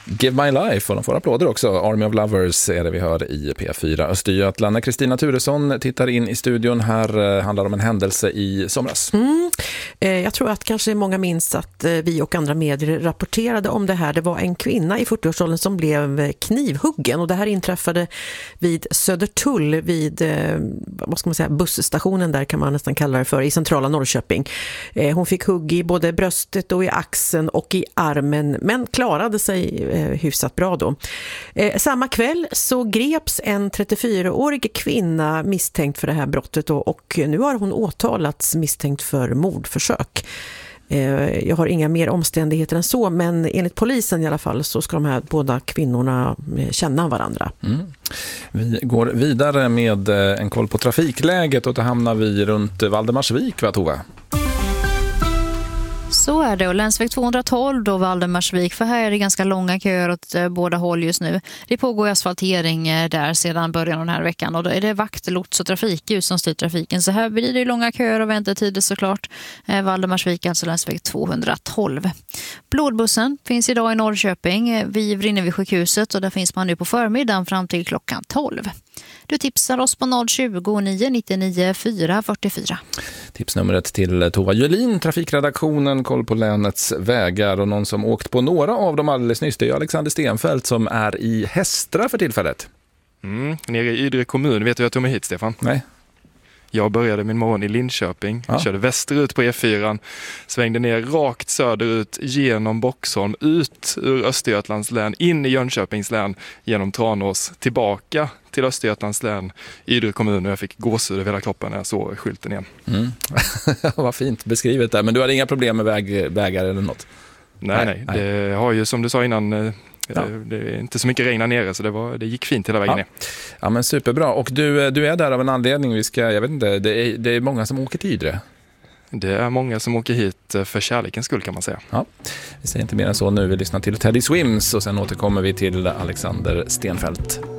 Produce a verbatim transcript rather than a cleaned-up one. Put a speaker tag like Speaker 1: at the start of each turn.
Speaker 1: Give My Life, och de får applåder också. Army of Lovers är det vi hör i P fyra Östergötland. När Kristina Turesson tittar in i studion här handlar det om en händelse i somras.
Speaker 2: Mm. Jag tror att kanske många minns att vi och andra medier rapporterade om det här. Det var en kvinna i fyrtioårsåldern som blev knivhuggen, och det här inträffade vid Södertull, vid vad ska man säga, busstationen där kan man nästan kalla det för, i centrala Norrköping. Hon fick hugg i både bröstet och i axeln och i armen, men klarade sig hyfsat bra då. Samma kväll så greps en trettiofyraårig kvinna misstänkt för det här brottet då, och nu har hon åtalats misstänkt för mordförsök. Jag har inga mer omständigheter än så, men enligt polisen i alla fall så ska de här båda kvinnorna känna varandra. Mm.
Speaker 1: Vi går vidare med en koll på trafikläget, och då hamnar vi runt Valdemarsvik, va Tova?
Speaker 3: Så är det, och länsväg tvåhundratolv då Valdemarsvik, för här är det ganska långa köer åt båda håll just nu. Det pågår asfaltering där sedan början av den här veckan, och då är det vakt, lots och trafikljus som styr trafiken. Så här blir det långa köer och väntetider såklart. Valdemarsvik, alltså länsväg tvåhundratolv. Blodbussen finns idag i Norrköping. Vi brinner vid sjukhuset, och där finns man nu på förmiddagen fram till klockan tolv. Du tipsar oss på noll tjugo, nio nittionio, fyra fyrtiofyra.
Speaker 1: Tipsnumret till Tova Jölin, trafikredaktionen, koll på länets vägar, och någon som åkt på några av dem alldeles nyss, det är Alexander Stenfeldt som är i Hästra för tillfället.
Speaker 4: Mm, nere i Ydre kommun. Vet du hur jag tog mig hit, Stefan?
Speaker 1: Nej.
Speaker 4: Jag började min morgon i Linköping, ja. Körde västerut på E fyra, svängde ner rakt söderut genom Boxholm, ut ur Östergötlands län, in i Jönköpings län, genom Tranås, tillbaka till Östergötlands län, Ydre kommun, och jag fick gåshud över hela kroppen när jag såg skylten igen.
Speaker 1: Mm. Vad fint beskrivet där, men du hade inga problem med väg, vägar eller något?
Speaker 4: Nej, nej, nej. Det har ju, som du sa innan... Ja. Det är inte så mycket regn här nere, så det, var, det gick fint hela vägen
Speaker 1: ja.
Speaker 4: ner.
Speaker 1: Ja, men superbra. Och du, du är där av en anledning. Vi ska, jag vet inte, det är, det är många som åker till Ydre.
Speaker 4: Det är många som åker hit för kärlekens skull, kan man säga.
Speaker 1: Ja. Vi säger inte mer än så nu. Vi lyssnar till Teddy Swims, och sen återkommer vi till Alexander Stenfeldt.